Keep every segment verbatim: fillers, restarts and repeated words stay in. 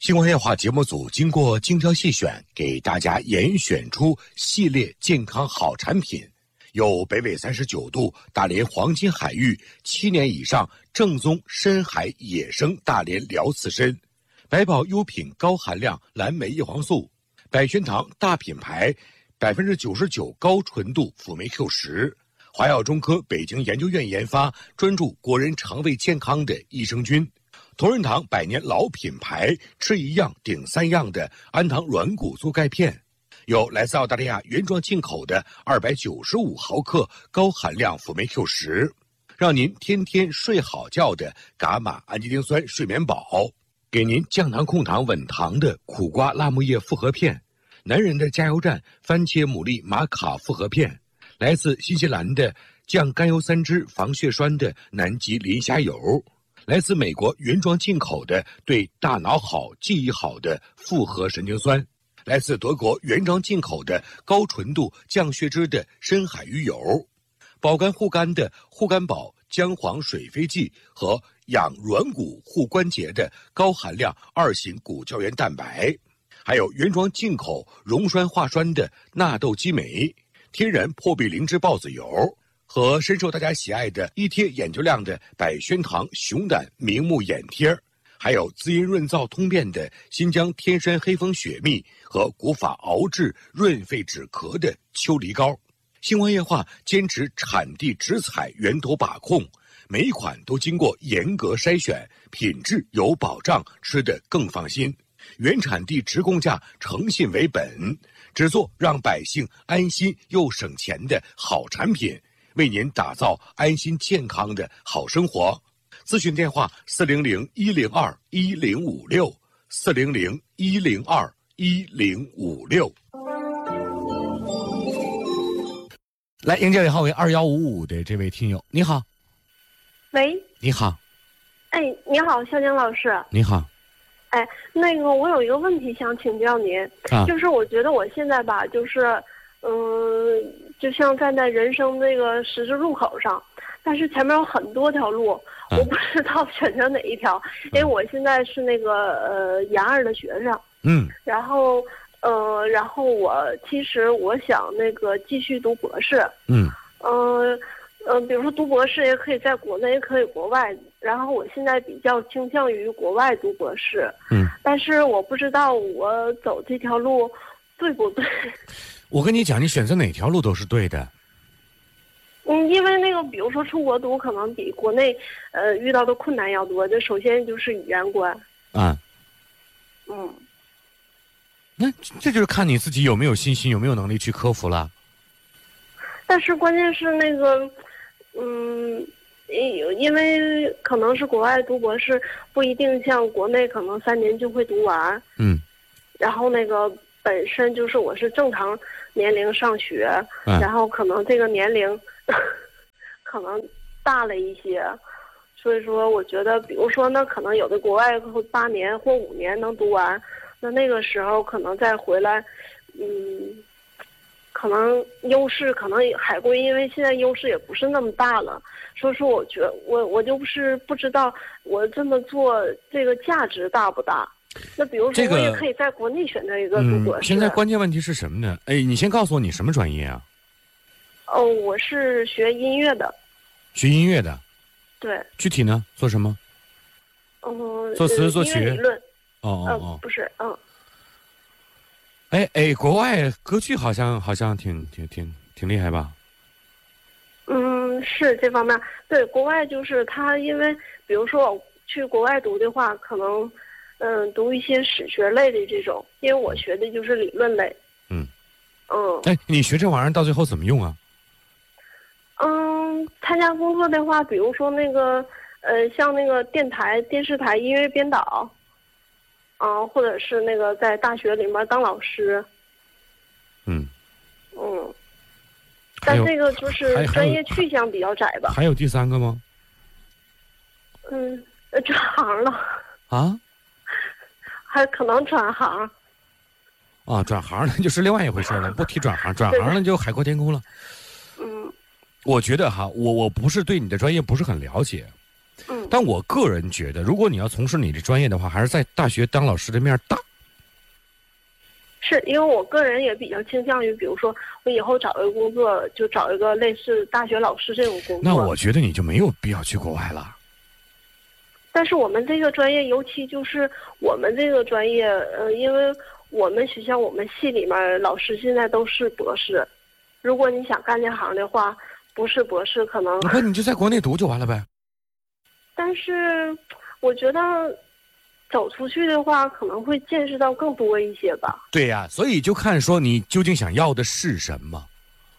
新闻夜话节目组经过精挑细选，给大家严选出系列健康好产品，有北纬三十九度大连黄金海域七年以上正宗深海野生大连辽刺参，百宝优品高含量蓝莓叶黄素，百轩堂大品牌百分之九十九高纯度辅酶 Q 十，华药中科北京研究院研发，专注国人肠胃健康的益生菌。同仁堂百年老品牌，吃一样顶三样的安糖软骨素钙片，有来自澳大利亚原装进口的二百九十五毫克高含量辅酶 Q 十，让您天天睡好觉的伽马氨基丁酸睡眠宝，给您降糖控糖稳糖的苦瓜辣木叶复合片，男人的加油站番茄牡蛎玛卡复合片，来自新西兰的降甘油三酯防血栓的南极磷虾油，来自美国原装进口的对大脑好记忆好的复合神经酸，来自德国原装进口的高纯度降血脂的深海鱼油，保肝护肝的护肝宝姜黄水飞剂和养软骨护关节的高含量二型骨胶原蛋白，还有原装进口溶栓化栓的纳豆激酶，天然破壁灵芝孢子油，和深受大家喜爱的一贴眼就亮的百轩堂熊胆明目眼贴，还有滋阴润燥通便的新疆天山黑蜂雪蜜和古法熬制润肺止咳的秋梨膏。星光夜话坚持产地直采源头把控，每一款都经过严格筛选，品质有保障，吃得更放心。原产地直供价，诚信为本，只做让百姓安心又省钱的好产品，为您打造安心健康的好生活。咨询电话四零零一零二一零五六四零零一零二一零五六。 来迎接尾号为二幺五五的这位听友，你好。 喂， 你好。 哎，你好，肖江老师。 你好。 哎，那个我有一个问题想请教您，啊、就是我觉得我现在吧，就是，嗯、呃，就像站在人生这个十字路口上，但是前面有很多条路，啊、我不知道选择哪一条，因为我现在是那个呃研二的学生，嗯，然后呃，然后我其实我想那个继续读博士，嗯，呃。呃，比如说读博士也可以在国内，也可以国外。然后我现在比较倾向于国外读博士，嗯，但是我不知道我走这条路对不对。 我跟你讲，你选择哪条路都是对的。 嗯，因为那个，比如说出国读，可能比国内呃遇到的困难要多。就首先就是语言关。啊。嗯。 那这就是看你自己有没有信心，有没有能力去克服了。 但是关键是那个。嗯，因为可能是国外读博士不一定像国内可能三年就会读完，嗯，然后那个本身就是我是正常年龄上学，嗯、然后可能这个年龄可能大了一些，所以说我觉得，比如说那可能有的国外八年或五年能读完，那那个时候可能再回来，嗯。可能优势可能海归，因为现在优势也不是那么大了，所以说我觉得我我就是不知道我这么做这个价值大不大。那比如说我也可以在国内选择一个读博士。 嗯、现在关键问题是什么呢？哎，你先告诉我你什么专业啊？ 哦，我是学音乐的。 学音乐的。 对。 具体呢？做什么？ 嗯。 作词作曲。 音乐理论。 哦哦哦、 呃。不是，嗯。 哎哎，国外歌剧好像好像挺挺挺挺厉害吧？ 嗯，是这方面。对，国外就是他，因为比如说我去国外读的话，可能嗯读一些史学类的这种，因为我学的就是理论类。嗯嗯。 哎，你学这玩意儿到最后怎么用啊？ 嗯，参加工作的话，比如说那个呃，像那个电台、电视台音乐编导。啊，或者是那个在大学里面当老师，嗯，嗯，但这个就是专业去向比较窄吧。 还有第三个吗？ 嗯，转行了。 啊？ 还可能转行。 啊，转行了就是另外一回事了，不提转行，转行了就海阔天空了。 嗯， 我觉得哈，我我不是对你的专业不是很了解。 嗯， 但我个人觉得，如果你要从事你的专业的话，还是在大学当老师的面大。 是因为我个人也比较倾向于，比如说我以后找一个工作，就找一个类似大学老师这种工作。 那我觉得你就没有必要去国外了。 但是我们这个专业，尤其就是我们这个专业，呃，因为我们学校我们系里面老师现在都是博士，如果你想干这行的话，不是博士可能。 那你就在国内读就完了呗。 但是我觉得走出去的话，可能会见识到更多一些吧。 对呀、啊，所以就看说你究竟想要的是什么。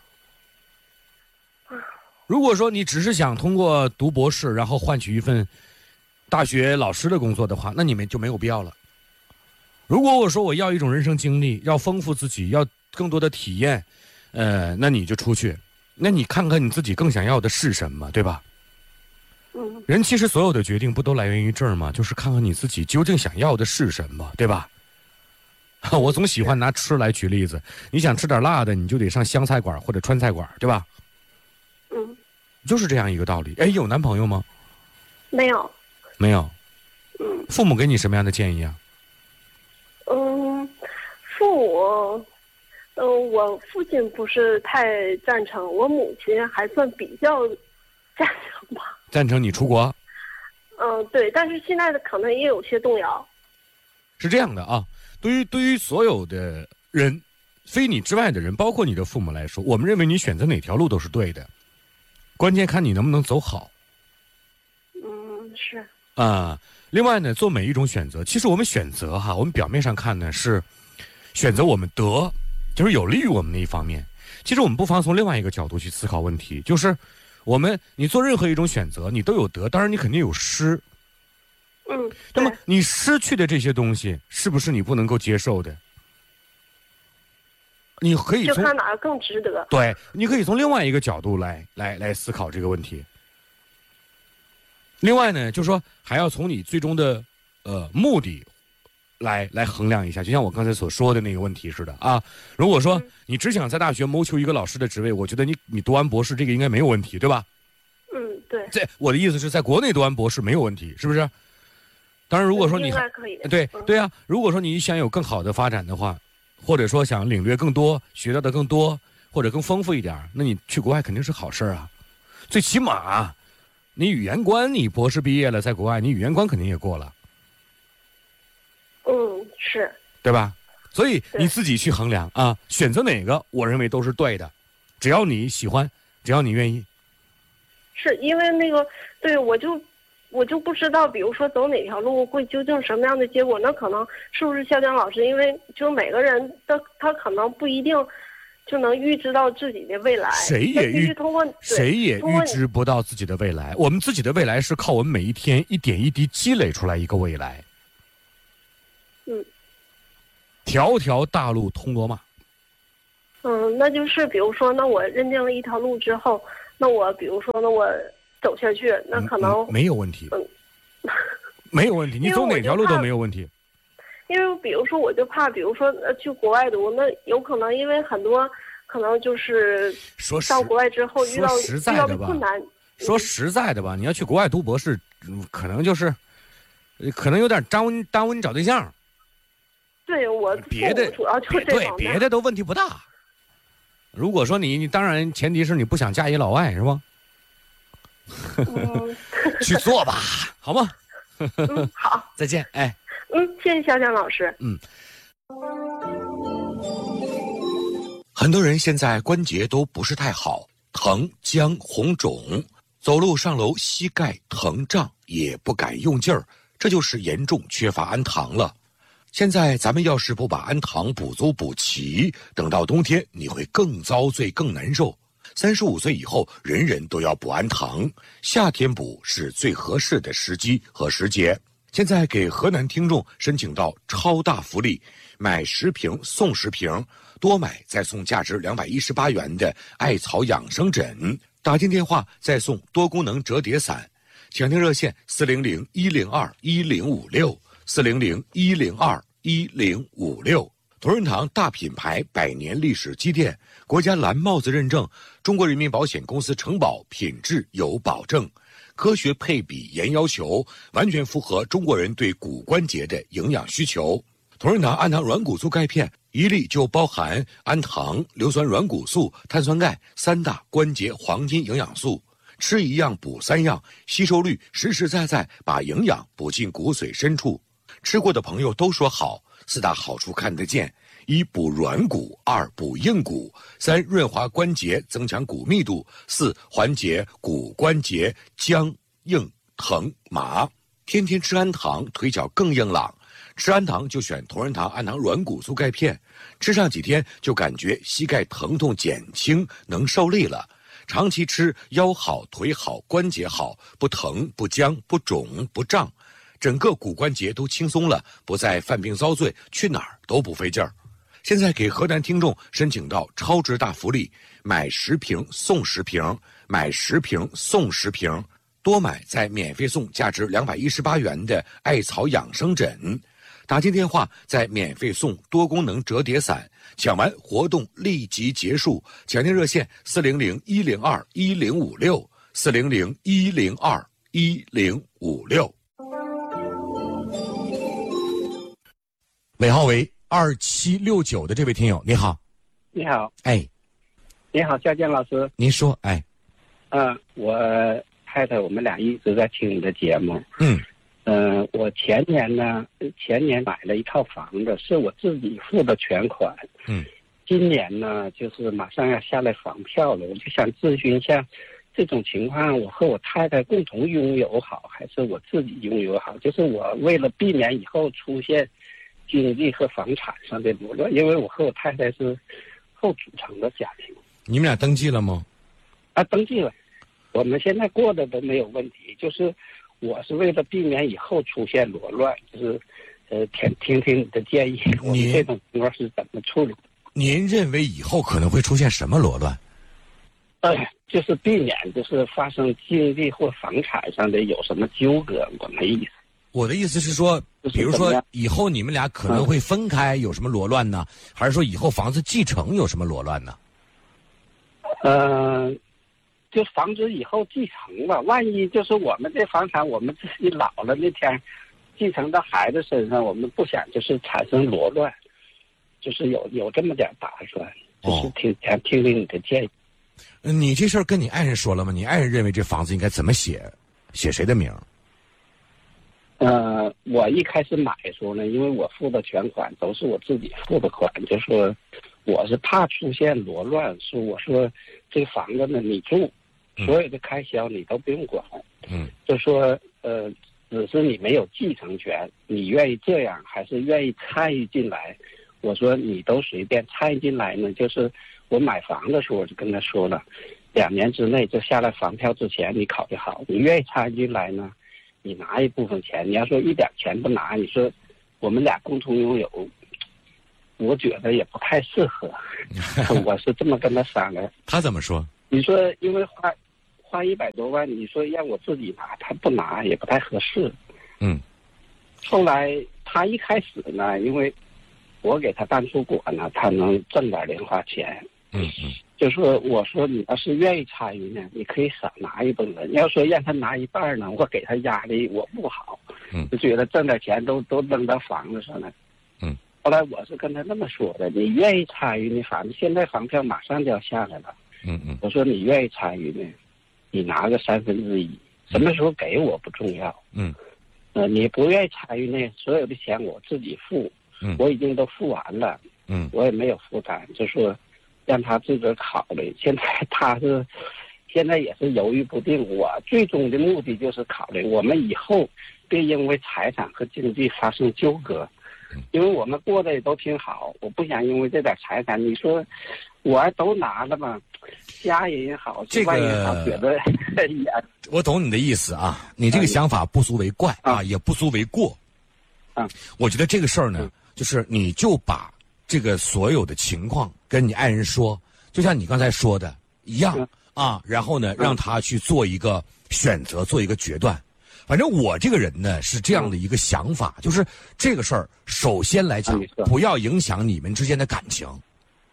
如果说你只是想通过读博士，然后换取一份大学老师的工作的话，那你们就没有必要了。如果我说我要一种人生经历，要丰富自己，要更多的体验，呃，那你就出去，那你看看你自己更想要的是什么，对吧？ 嗯， 人其实所有的决定不都来源于这儿吗？就是看看你自己究竟想要的是什么，对吧？我总喜欢拿吃来举例子，你想吃点辣的，你就得上湘菜馆或者川菜馆，对吧？ 嗯， 就是这样一个道理。哎，有男朋友吗？ 没有。 没有。 嗯。 父母给你什么样的建议啊？ 嗯，父母，嗯、呃，我父亲不是太赞成，我母亲还算比较赞成吧。 赞成你出国？ 嗯，对，但是现在的可能也有些动摇。 是这样的啊，对于对于所有的人，非你之外的人，包括你的父母来说，我们认为你选择哪条路都是对的，关键看你能不能走好。 嗯，是。 啊，另外呢，做每一种选择，其实我们选择哈，我们表面上看呢是选择我们得，就是有利于我们那一方面。其实我们不妨从另外一个角度去思考问题，就是我们你做任何一种选择，你都有得，当然你肯定有失。 嗯， 那么你失去的这些东西，是不是你不能够接受的？你可以从就看哪个更值得。 对，你可以从另外一个角度来来来思考这个问题。另外呢，就是说还要从你最终的呃目的来来衡量一下，就像我刚才所说的那个问题似的啊。如果说你只想在大学谋求一个老师的职位，我觉得你你读完博士这个应该没有问题，对吧？ 嗯，对。 这我的意思是在国内读完博士没有问题，是不是？当然，如果说你应该可以的。 对嗯、 对啊，如果说你想有更好的发展的话，或者说想领略更多、学到的更多，或者更丰富一点，那你去国外肯定是好事啊。最起码，你语言关，你博士毕业了，在国外你语言关肯定也过了。 嗯，是。 对吧？所以你自己去衡量啊，选择哪个，我认为都是对的，只要你喜欢，只要你愿意。 是因为那个，对我就。我就不知道，比如说走哪条路会究竟什么样的结果？那可能是不是肖江老师？因为就每个人的他可能不一定就能预知到自己的未来。 谁也预通过谁也预知不到自己的未来。我们自己的未来是靠我们每一天一点一滴积累出来一个未来。 嗯。 条条大路通罗马。 嗯，那就是比如说，那我认定了一条路之后，那我比如说，那我。走下去，那可能、 嗯、没有问题， 嗯， 没有问题，你走哪条路都没有问题。 因为比如说，我就怕，比如说呃，去国外读，那有可能因为很多可能就是说到国外之后遇到实在的吧， 遇到的困难。 说实在的吧，你要去国外读博士，可能就是可能有点耽误耽误你找对象。 对我别的主要就是这对别的都问题不大。如果说你你当然前提是你不想嫁一老外是吧？ 嗯， 去做吧，好吗？ 嗯，好， 再见，哎， 嗯，谢谢肖江老师。 嗯， 很多人现在关节都不是太好，疼、僵、红肿，走路上楼膝盖疼胀，也不敢用劲儿，这就是严重缺乏氨糖了。现在咱们要是不把氨糖补足补齐，等到冬天你会更遭罪更难受。三十五岁以后，人人都要补氨糖，夏天补是最合适的时机和时节。现在给河南听众申请到超大福利，买十瓶送十瓶，多买再送价值两百一十八元的艾草养生枕，打进电话再送多功能折叠伞。抢听热线四零零一零二一零五六四零零一零二一零五六。同仁堂大品牌百年历史积淀，国家蓝帽子认证，中国人民保险公司承保，品质有保证。 科学配比严要求，完全符合中国人对骨关节的营养需求。同仁堂氨糖软骨素钙片一粒就包含氨糖、硫酸软骨素、碳酸钙三大关节黄金营养素，吃一样补三样，吸收率实实在在把营养补进骨髓深处。吃过的朋友都说好，四大好处看得见：一补软骨，二补硬骨，三润滑关节增强骨密度，四缓解骨关节僵硬疼麻。天天吃氨糖，腿脚更硬朗。吃氨糖就选同仁堂氨糖软骨素钙片，吃上几天就感觉膝盖疼痛减轻，能受力了。长期吃，腰好腿好关节好，不疼不僵不肿不胀，整个骨关节都轻松了，不再犯病遭罪，去哪儿都不费劲儿。现在给河南听众申请到超值大福利，买十瓶送十瓶，买十瓶送十瓶，多买再免费送价值两百一十八元的艾草养生枕。打进电话再免费送多功能折叠伞，抢完活动立即结束。抢电热线四零零一零二一零五六四零零一零二一零五六。 尾号为二七六九的这位听友，你好。 你好。 哎， 你好，肖建老师。 您说。哎， 嗯、呃，我太太我们俩一直在听你的节目。 嗯。 嗯、呃，我前年呢，前年买了一套房子，是我自己付的全款。 嗯。 今年呢，就是马上要下来房票了，我就想咨询一下，这种情况我和我太太共同拥有好，还是我自己拥有好？就是我为了避免以后出现经济和房产上的罗乱，因为我和我太太是后组成的家庭。 你们俩登记了吗？ 啊，登记了，我们现在过得都没有问题。就是我是为了避免以后出现罗乱，就是呃，听听听你的建议，我们这种情况是怎么处理？ 您认为以后可能会出现什么罗乱？ 呃，就是避免就是发生经济或房产上的有什么纠葛，我没意思。 我的意思是说，比如说以后你们俩可能会分开，有什么罗乱呢？还是说以后房子继承有什么罗乱呢？ 呃，就防止以后继承吧。万一就是我们这房产我们自己老了那天继承到孩子身上，我们不想就是产生罗乱，就是有有这么点打算，就是听想听听你的建议。 你这事儿跟你爱人说了吗？你爱人认为这房子应该怎么写？写谁的名？ 呃，我一开始买的时候呢，因为我付的全款都是我自己付的款，就说我是怕出现罗乱，是我说这个房子呢你住，所有的开销你都不用管， 嗯， 就说呃，只是你没有继承权，你愿意这样还是愿意参与进来？我说你都随便参与进来呢，就是我买房的时候我就跟他说了，两年之内就下来房票之前你考虑好，你愿意参与进来呢？你拿一部分钱，你要说一点钱不拿，你说我们俩共同拥有，我觉得也不太适合。我是这么跟他商量。 他怎么说？ 你说因为花花一百多万，你说让我自己拿，他不拿也不太合适。 嗯。 后来他一开始呢，因为我给他办出国呢，他能挣点零花钱。 嗯嗯。 就说我说你要是愿意参与呢，你可以少拿一部分。你要说让他拿一半呢，我给他压力，我不好。 嗯， 就觉得挣点钱都都扔到房子上了。 嗯， 后来我是跟他那么说的，你愿意参与呢，反正现在房票马上就要下来了。 嗯嗯， 我说你愿意参与呢，你拿个三分之一，什么时候给我不重要。 嗯， 呃，你不愿意参与呢，所有的钱我自己付。 嗯， 我已经都付完了。 嗯， 我也没有负担，就说让他自个儿考虑。现在他是现在也是犹豫不定。我最终的目的就是考虑我们以后别因为财产和经济发生纠葛，因为我们过得也都挺好，我不想因为这点财产，你说我都拿了嘛，家人也好， 这个也好，觉得也我懂你的意思啊，你这个想法不足为怪啊，啊也不足为过。 啊， 我觉得这个事儿呢，就是你就把这个所有的情况跟你爱人说，就像你刚才说的一样啊，然后呢，让他去做一个选择，做一个决断。反正我这个人呢是这样的一个想法，就是这个事儿首先来讲，不要影响你们之间的感情。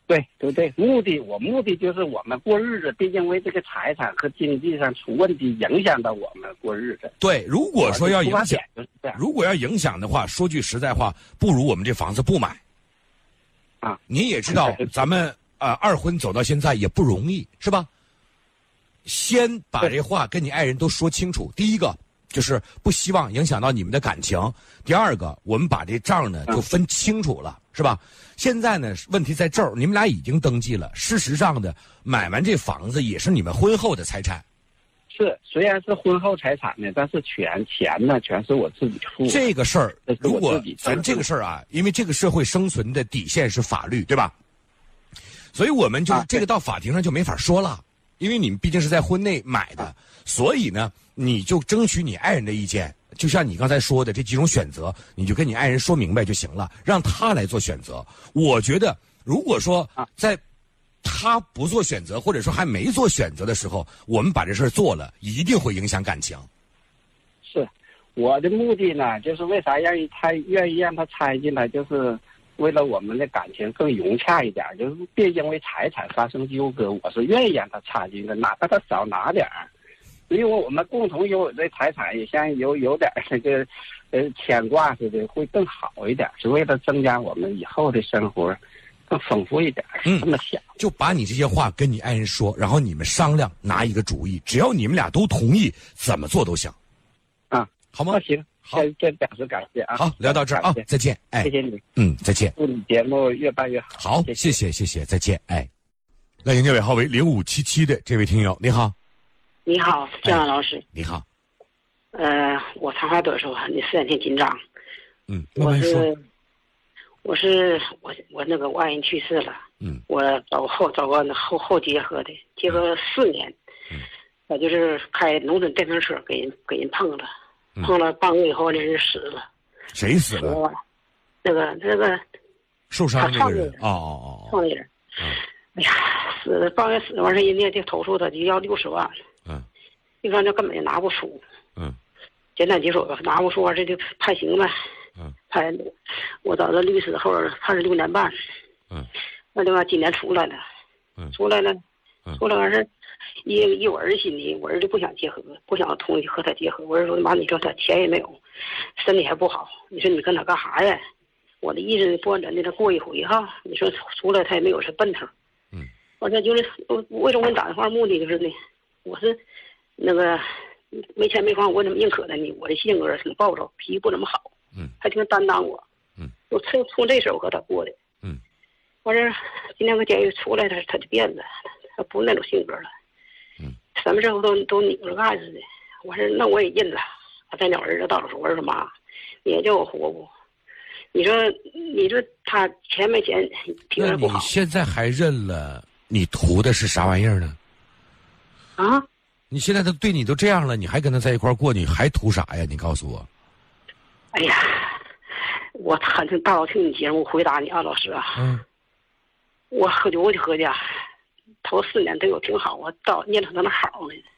对对对，目的我目的就是我们过日子，别因为这个财产和经济上出问题影响到我们过日子。 对，如果说要影响， 就是这样如果要影响的话，说句实在话，不如我们这房子不买。 啊， 您也知道，咱们啊、呃、二婚走到现在也不容易，是吧？先把这话跟你爱人都说清楚。第一个就是不希望影响到你们的感情，第二个我们把这账呢就分清楚了，是吧？现在呢问题在这儿，你们俩已经登记了，事实上的买完这房子也是你们婚后的财产。 是，虽然是婚后财产呢，但是全钱呢全是我自己付。 这个事儿，如果咱这个事事儿啊，因为这个社会生存的底线是法律，对吧？所以我们就是这个到法庭上就没法说了，因为你们毕竟是在婚内买的，所以呢，你就争取你爱人的意见。就像你刚才说的这几种选择，你就跟你爱人说明白就行了，让他来做选择。我觉得，如果说在他不做选择，或者说还没做选择的时候，我们把这事儿做了，一定会影响感情。 是，我的目的呢，就是为啥让他愿意让他掺进来，就是为了我们的感情更融洽一点，就是别因为财产发生纠葛，我是愿意让他掺进来，哪怕他少拿点儿。因为我们共同拥有这财产，也像有有点这个呃牵挂似的，会更好一点，是为了增加我们以后的生活更丰富一点，是这么想。 嗯，就把你这些话跟你爱人说，然后你们商量拿一个主意，只要你们俩都同意，怎么做都行。 啊， 好吗？ 那行， 好， 先表示感谢啊。 好，聊到这儿啊，再见。哎， 谢谢你。 嗯，再见。 祝你节目越办越好。 好， 谢谢谢，谢谢，再见。哎，来，迎接尾号为零五七七的这位听友，你好。 你好，姜老师。 你好。 呃，我长话短说，你思想挺紧张。 嗯，慢慢说。 我是，我是我我那个我爱人去世了。 嗯。 我找后找个后后结合的，结合四年。 嗯。 我就是开农村电瓶车给人给人碰了， 嗯、 碰了半个月以后，那人死了。 谁死了？ 那个那个。 受伤那个人。哦哦哦。 创业人。 嗯。 哎呀，死了半月死完事，人家就投诉他就要六十万。 嗯， 一般就根本就拿不出。 嗯， 简单结束吧，拿不出完这就判刑呗。 嗯， 判我找的律师后边判了六年半。 嗯， 那对吧？今年出来了。 嗯， 出来了。 嗯， 出来完事，以以我儿子心里，我儿子不想结合，不想同意和他结合。我儿子说：“妈，你说他钱也没有，身体还不好，你说你跟他干啥呀？”我的意思不然的，他过一回哈。你说出来他也没有这奔头。 嗯， 我这就是为什么给你打电话，目的就是呢，我是那个没钱没房，我怎么认可的呢？我的性格挺暴躁，脾气不怎么好， 嗯， 还挺担当我， 嗯， 我从从这时候和他过的， 嗯， 完事今天搁监狱出来，他他就变了，他不是那种性格了， 嗯， 什么时候都都拧着干似的。我说那我也认了，我带我儿子到了说，我说妈，你也叫我活不？你说你说他钱没钱，听着不好。 那你现在还认了？你图的是啥玩意儿呢？ 啊！ 你现在都对你都这样了，你还跟他在一块儿过，你还图啥呀？你告诉我。 哎呀，我很大老听你节目回答你啊，老师啊。 嗯。 我喝酒我就喝去，头四年对我挺好，我到念他那好呢。